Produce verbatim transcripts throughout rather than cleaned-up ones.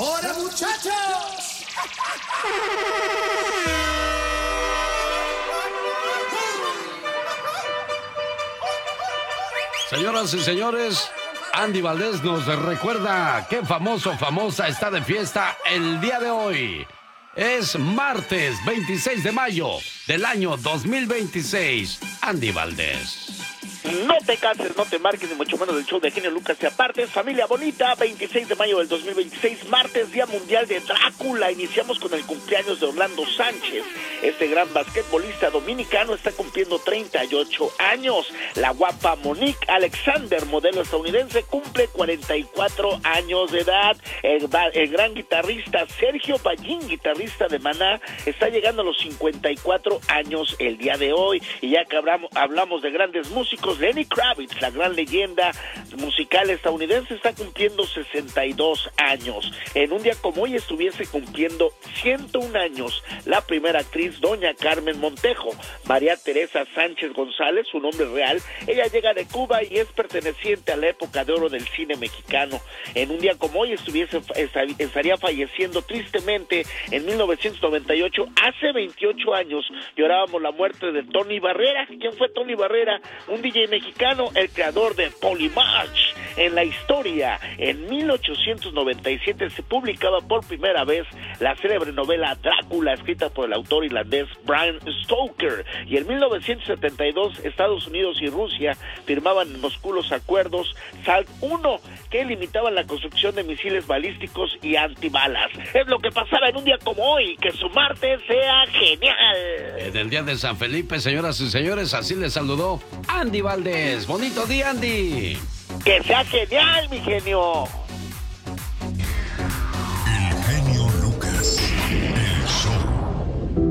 ¡Hola, muchachos! Señoras y señores, Andy Valdés nos recuerda qué famoso o famosa está de fiesta el día de hoy. Es martes veintiséis de mayo del año dos mil veintiséis. Andy Valdés. No te canses, no te marques, ni mucho menos del show de genio Lucas y aparte. Familia bonita, veintiséis de mayo del dos mil veintiséis, martes, Día Mundial de Drácula. Iniciamos con el cumpleaños de Orlando Sánchez. Este gran basquetbolista dominicano está cumpliendo treinta y ocho años. La guapa Monique Alexander, modelo estadounidense, cumple cuarenta y cuatro años de edad. El, el gran guitarrista Sergio Ballín, guitarrista de Maná, está llegando a los cincuenta y cuatro años el día de hoy. Y ya que hablamos, hablamos de grandes músicos, Lenny Kravitz, la gran leyenda musical estadounidense, está cumpliendo sesenta y dos años. En un día como hoy estuviese cumpliendo ciento un años la primera actriz, doña Carmen Montejo. María Teresa Sánchez González, su nombre real, ella llega de Cuba y es perteneciente a la época de oro del cine mexicano. En un día como hoy estuviese estaría falleciendo tristemente en mil novecientos noventa y ocho, hace veintiocho años, llorábamos la muerte de Tony Barrera. ¿Quién fue Tony Barrera? Un D J mexicano, el creador de Polymarch. En la historia, en mil ochocientos noventa y siete se publicaba por primera vez la célebre novela Drácula, escrita por el autor irlandés Bram Stoker, y en mil novecientos setenta y dos Estados Unidos y Rusia firmaban en Moscú los acuerdos SALT uno, que limitaban la construcción de misiles balísticos y antibalas. Es lo que pasaba en un día como hoy. Que su martes sea genial. En el día de San Felipe, señoras y señores, así les saludó Andy Valdés. Bonito día, Andy. Que sea genial, mi genio. El genio Lucas, el show.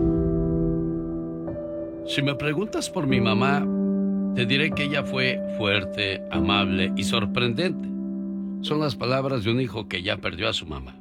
Si me preguntas por mi mamá, te diré que ella fue fuerte, amable y sorprendente. Son las palabras de un hijo que ya perdió a su mamá.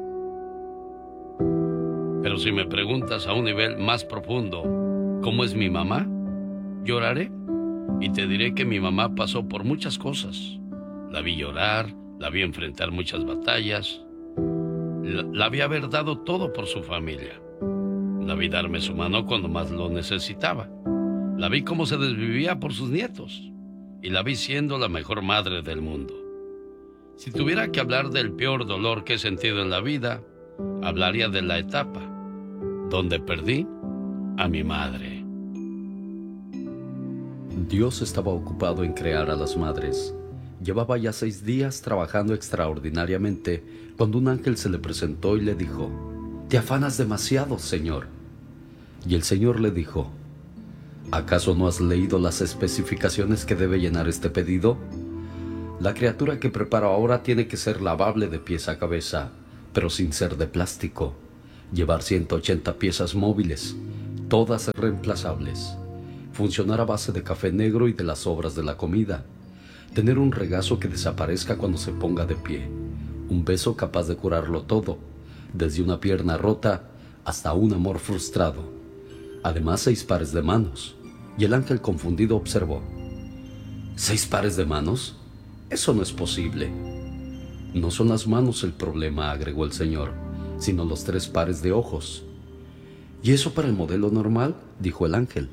Pero si me preguntas a un nivel más profundo, ¿cómo es mi mamá? Lloraré y te diré que mi mamá pasó por muchas cosas. La vi llorar, la vi enfrentar muchas batallas, la, la vi haber dado todo por su familia. La vi darme su mano cuando más lo necesitaba. La vi cómo se desvivía por sus nietos y la vi siendo la mejor madre del mundo. Si tuviera que hablar del peor dolor que he sentido en la vida, hablaría de la etapa donde perdí a mi madre. Dios estaba ocupado en crear a las madres. Llevaba ya seis días trabajando extraordinariamente cuando un ángel se le presentó y le dijo: «Te afanas demasiado, Señor». Y el Señor le dijo: «¿Acaso no has leído las especificaciones que debe llenar este pedido? La criatura que preparo ahora tiene que ser lavable de pies a cabeza, pero sin ser de plástico. Llevar ciento ochenta piezas móviles, todas reemplazables. Funcionar a base de café negro y de las sobras de la comida. Tener un regazo que desaparezca cuando se ponga de pie. Un beso capaz de curarlo todo, desde una pierna rota hasta un amor frustrado. Además, seis pares de manos». Y el ángel confundido observó: «¿Seis pares de manos? Eso no es posible». «No son las manos el problema», agregó el Señor, «sino los tres pares de ojos». «¿Y eso para el modelo normal?», dijo el ángel.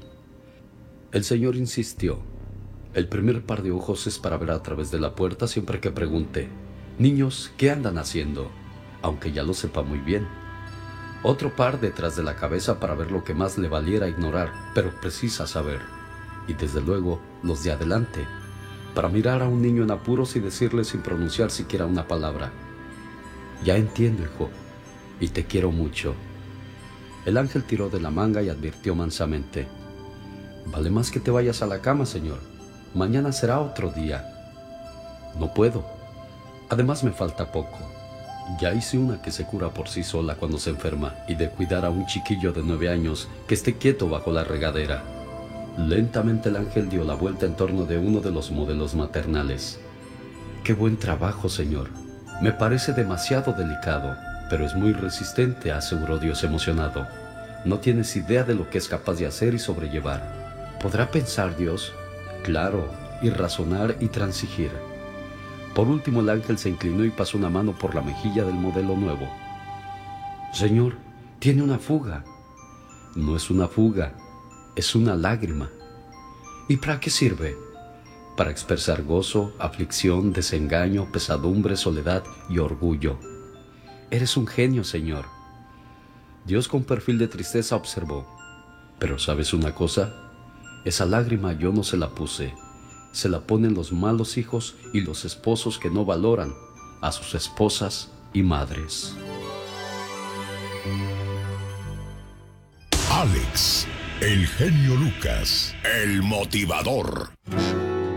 El Señor insistió: «El primer par de ojos es para ver a través de la puerta siempre que pregunte: niños, ¿qué andan haciendo?, aunque ya lo sepa muy bien. Otro par detrás de la cabeza para ver lo que más le valiera ignorar, pero precisa saber. Y desde luego, los de adelante, para mirar a un niño en apuros y decirle sin pronunciar siquiera una palabra: ya entiendo, hijo, y te quiero mucho». El ángel tiró de la manga y advirtió mansamente: «Vale más que te vayas a la cama, Señor. Mañana será otro día». «No puedo. Además me falta poco. Ya hice una que se cura por sí sola cuando se enferma, y de cuidar a un chiquillo de nueve años que esté quieto bajo la regadera». Lentamente el ángel dio la vuelta en torno de uno de los modelos maternales. «Qué buen trabajo, Señor. Me parece demasiado delicado, pero es muy resistente», aseguró Dios emocionado. «No tienes idea de lo que es capaz de hacer y sobrellevar». ¿Podrá pensar Dios? Claro, y razonar y transigir. Por último, el ángel se inclinó y pasó una mano por la mejilla del modelo nuevo. Señor, tiene una fuga. No es una fuga, es una lágrima. ¿Y para qué sirve? Para expresar gozo, aflicción, desengaño, pesadumbre, soledad y orgullo. Eres un genio, Señor. Dios con perfil de tristeza observó. Pero ¿sabes una cosa? Esa lágrima yo no se la puse. Se la ponen los malos hijos y los esposos que no valoran a sus esposas y madres. Alex, el genio Lucas, el motivador.